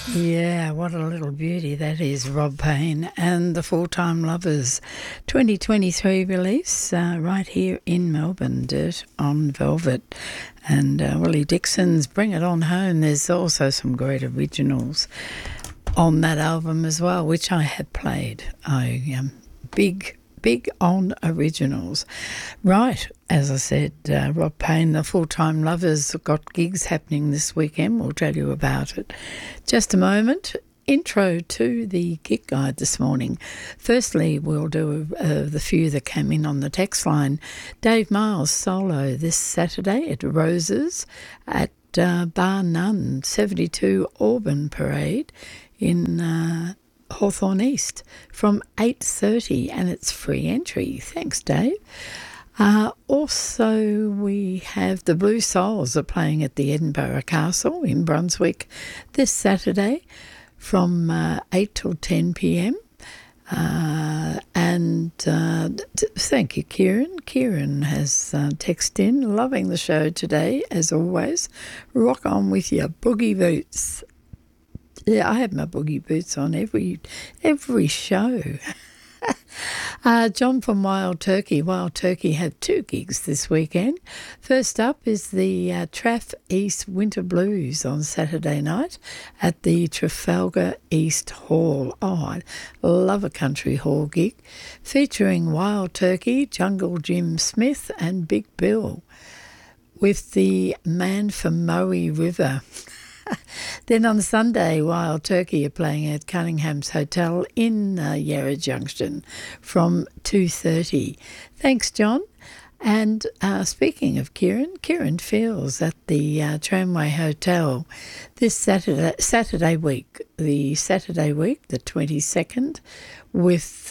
Yeah, what a little beauty that is, Rob Payne and the Full-Time Lovers 2023 release right here in Melbourne, Dirt on Velvet. And Willie Dixon's Bring It On Home. There's also some great originals on that album as well, which I have played. I am big on originals. Right, as I said, Rob Payne, the Full-Time Lovers, got gigs happening this weekend. We'll tell you about it. Just a moment. Intro to the gig guide this morning. Firstly, we'll do the few that came in on the text line. Dave Miles solo this Saturday at Roses at Bar None, 72 Auburn Parade in Hawthorne East from 8:30, and it's free entry. Thanks, Dave. Also, we have the Blue Souls are playing at the Edinburgh Castle in Brunswick this Saturday from 8 till 10 p.m. Thank you, Kieran. Kieran has texted in, loving the show today, as always. Rock on with your boogie boots. Yeah, I have my boogie boots on every show. John from Wild Turkey. Wild Turkey have two gigs this weekend. First up is the Traff East Winter Blues on Saturday night at the Trafalgar East Hall. Oh, I love a country hall gig, featuring Wild Turkey, Jungle Jim Smith and Big Bill, with the Man from Murray River. Then on Sunday, Wild Turkey are playing at Cunningham's Hotel in Yarra Junction from 2:30. Thanks, John. And speaking of Kieran Fields at the Tramway Hotel this Saturday week, the 22nd, with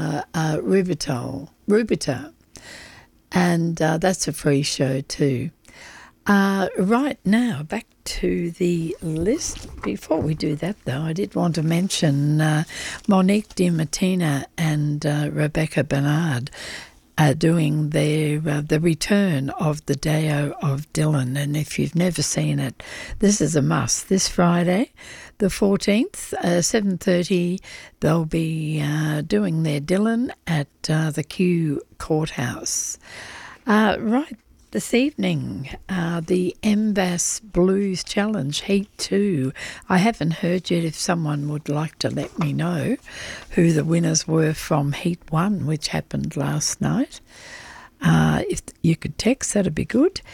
Rubita. And that's a free show too. Right now, back to the list. Before we do that, though, I did want to mention Monique Di Martina and Rebecca Bernard are doing their the return of the Day-O of Dylan. And if you've never seen it, this is a must. This Friday, the 14th, 7:30, they'll be doing their Dylan at the Kew Courthouse. Right. This evening, the MBAS Blues Challenge, Heat 2. I haven't heard yet. If someone would like to let me know who the winners were from Heat 1, which happened last night. If you could text, that'd be good.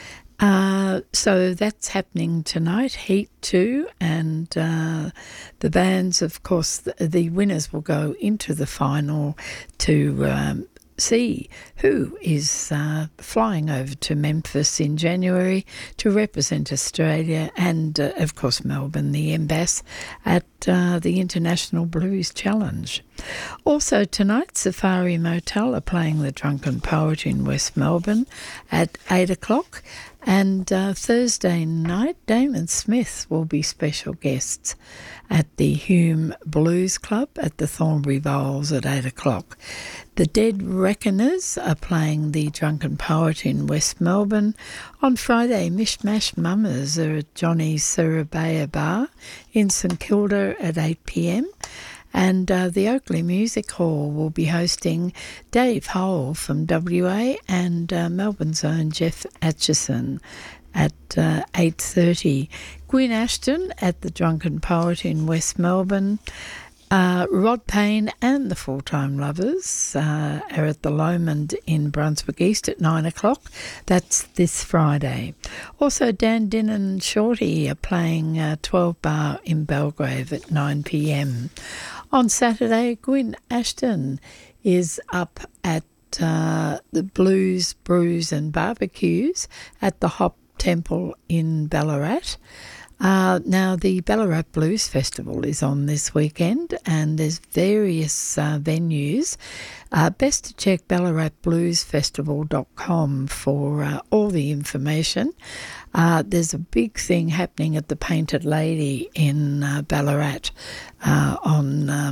So that's happening tonight, Heat 2, and the bands, of course, the winners will go into the final to see who is flying over to Memphis in January to represent Australia and, of course, Melbourne, the MBAS, at the International Blues Challenge. Also tonight, Safari Motel are playing the Drunken Poet in West Melbourne at 8 o'clock. And Thursday night, Damon Smith will be special guests at the Hume Blues Club at the Thornbury Bowls at 8 o'clock. The Dead Reckoners are playing the Drunken Poet in West Melbourne. On Friday, Mishmash Mummers are at Johnny's Surabaya Bar in St Kilda at 8 p.m. And the Oakley Music Hall will be hosting Dave Hole from WA and Melbourne's own Jeff Atchison at 8:30. Gwyn Ashton at the Drunken Poet in West Melbourne. Rod Payne and the Full-Time Lovers are at the Lomond in Brunswick East at 9 o'clock. That's this Friday. Also, Dan Din and Shorty are playing 12 Bar in Belgrave at 9 p.m. On Saturday, Gwyn Ashton is up at the Blues, Brews and Barbecues at the Hop Temple in Ballarat. Now, the Ballarat Blues Festival is on this weekend, and there's various venues. Best to check ballaratbluesfestival.com for all the information. There's a big thing happening at the Painted Lady in Ballarat on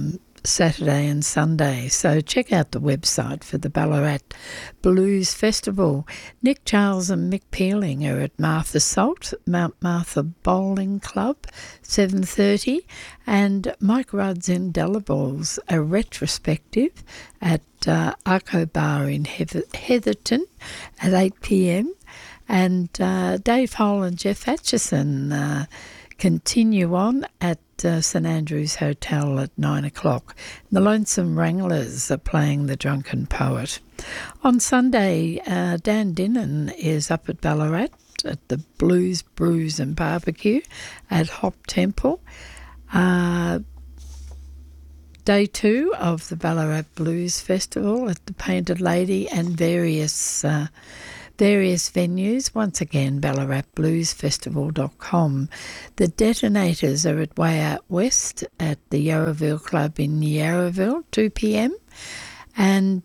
Saturday and Sunday. So check out the website for the Ballarat Blues Festival. Nick Charles and Mick Peeling are at Martha Salt, Mount Martha Bowling Club, 7:30, and Mike Rudd's Indelibles, a retrospective at Arco Bar in Heatherton at 8 p.m. And Dave Hole and Jeff Atchison continue on at St Andrew's Hotel at 9 o'clock. The Lonesome Wranglers are playing The Drunken Poet. On Sunday, Dan Dinnan is up at Ballarat at the Blues, Brews and Barbecue at Hop Temple. Day 2 of the Ballarat Blues Festival at the Painted Lady and various venues. Once again, ballaratbluesfestival.com. The Detonators are at Way Out West at the Yarraville Club in Yarraville, 2 p.m. And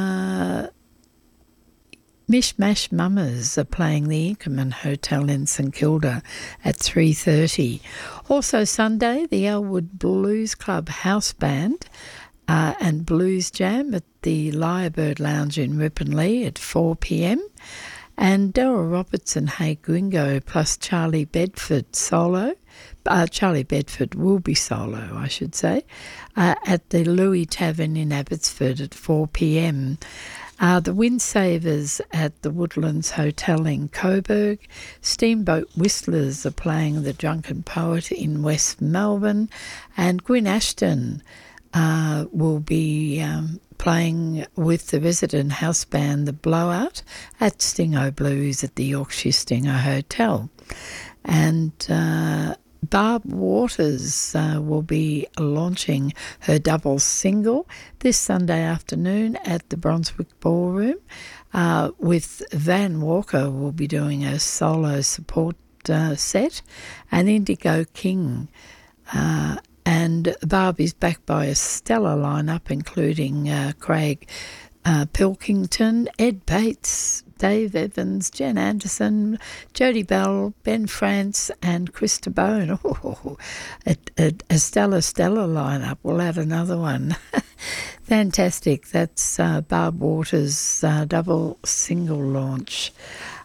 Mishmash Mummers are playing the Inkerman Hotel in St Kilda at 3:30. Also Sunday, the Elwood Blues Club House Band and Blues Jam at the Lyrebird Lounge in Ripponlea at 4 p.m. And Daryl Robertson, Hey Gringo, plus Charlie Bedford solo. Charlie Bedford will be solo, I should say, at the Louis Tavern in Abbotsford at 4 p.m. The Windsavers at the Woodlands Hotel in Coburg. Steamboat Whistlers are playing The Drunken Poet in West Melbourne. And Gwyn Ashton will be playing with the resident house band The Blowout at Stingo Blues at the Yorkshire Stinger Hotel. And Barb Waters will be launching her double single this Sunday afternoon at the Brunswick Ballroom, with Van Walker will be doing a solo support set, and Indigo King. And Barb is backed by a stellar lineup, including Craig Pilkington, Ed Bates, Dave Evans, Jen Anderson, Jodie Bell, Ben France and Krista Bone. Oh, a stellar lineup. We'll add another one. Fantastic. That's Barb Waters' double single launch.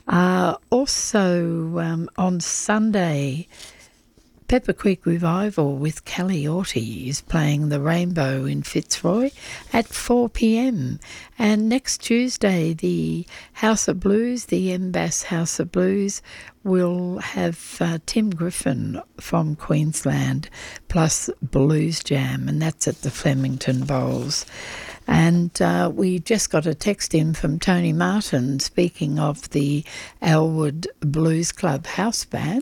Also on Sunday, Pepper Creek Revival with Kelly Orty is playing the Rainbow in Fitzroy at 4 p.m. And next Tuesday, the House of Blues, the Embass House of Blues, will have Tim Griffin from Queensland plus Blues Jam, and that's at the Flemington Bowls. And we just got a text in from Tony Martin, speaking of the Elwood Blues Club House Band.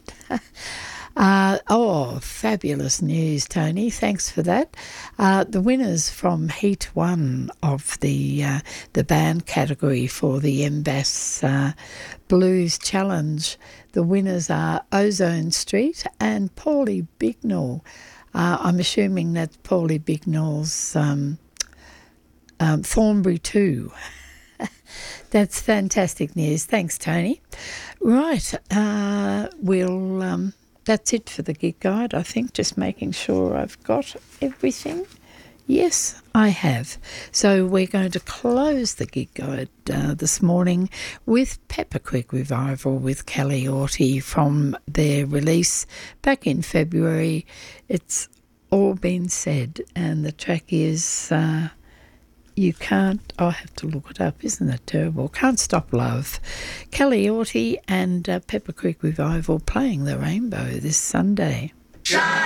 Fabulous news, Tony. Thanks for that. The winners from Heat 1 of the band category for the Embass Blues Challenge, the winners are Ozone Street and Paulie Bignall. I'm assuming that's Paulie Bignall's Thornbury 2. That's fantastic news. Thanks, Tony. Right, that's it for the gig guide, I think, just making sure I've got everything. Yes, I have. So we're going to close the gig guide this morning with Pepper Creek Revival with Kelly Orty from their release back in February. It's All Been Said, and the track is You Can't, I have to look it up, isn't it terrible? Can't Stop Love. Kelly Orty and Pepper Creek Revival playing the Rainbow this Sunday. Shine